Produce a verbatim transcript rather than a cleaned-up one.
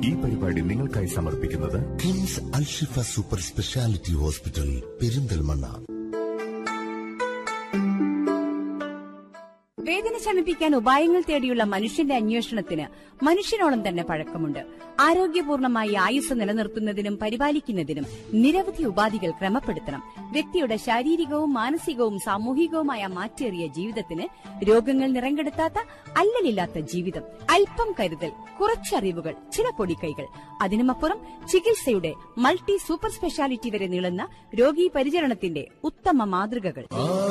ഈ പരിപാടി നിങ്ങൾക്കായി സമർപ്പിക്കുന്നത് KIMS Alshifa super speciality hospital, Perinthalmanna. വേദന ശമിപ്പിക്കാൻ ഉപായങ്ങൾ തേടിയുള്ള മനുഷ്യന്റെ അന്വേഷണത്തിന് മനുഷ്യനോളം തന്നെ പഴക്കമുണ്ട്. ആരോഗ്യപൂർണമായി ആയുസ് നിലനിർത്തുന്നതിനും പരിപാലിക്കുന്നതിനും നിരവധി ഉപാധികൾ ക്രമപ്പെടുത്തണം. വ്യക്തിയുടെ ശാരീരികവും മാനസികവും സാമൂഹികവുമായ മാറ്റേറിയ ജീവിതത്തിന് രോഗങ്ങൾ നിറങ്കെടുത്താത്ത അല്ലലില്ലാത്ത ജീവിതം, അല്പം കരുതൽ, കുറച്ചറിവുകൾ, ചില പൊടിക്കൈകൾ, അതിനുമപ്പുറം ചികിത്സയുടെ മൾട്ടി സൂപ്പർ സ്പെഷ്യാലിറ്റി വരെ നീളുന്ന രോഗീ പരിചരണത്തിന്റെ ഉത്തമ മാതൃകകൾ.